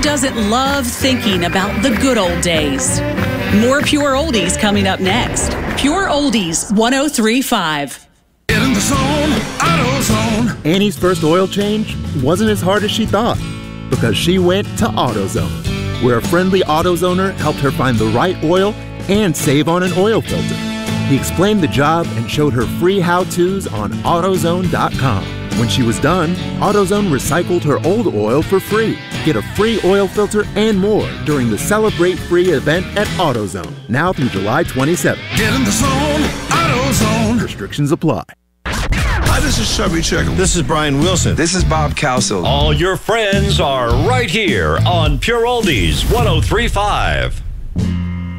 Who doesn't love thinking about the good old days? More Pure Oldies coming up next. Pure Oldies 103.5. Get in the zone, AutoZone. Annie's first oil change wasn't as hard as she thought because she went to AutoZone, where a friendly AutoZoner helped her find the right oil and save on an oil filter. He explained the job and showed her free how-tos on AutoZone.com. When she was done, AutoZone recycled her old oil for free. Get a free oil filter and more during the Celebrate Free event at AutoZone, now through July 27th. Get in the zone, AutoZone. Restrictions apply. Hi, this is Chubby Checker. This is Brian Wilson. This is Bob Cowsill. All your friends are right here on Pure Oldies 103.5.